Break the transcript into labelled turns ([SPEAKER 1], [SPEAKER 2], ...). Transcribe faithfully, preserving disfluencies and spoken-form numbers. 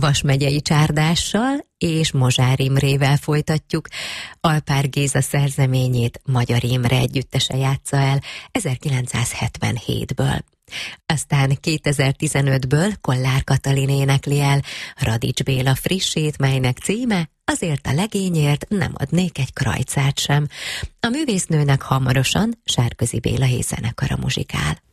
[SPEAKER 1] Vas megyei Csárdással és Mozsár Imrével folytatjuk. Alpár Géza szerzeményét Magyar Imre együttese játsza el ezerkilencszázhetvenhétből. Aztán kétezer-tizenötből Kollár Katalin énekli el Radics Béla frissét, melynek címe Azért a legényért nem adnék egy krajcát sem. A művésznőnek hamarosan Sárközi Béla hétzenekara muzsikál.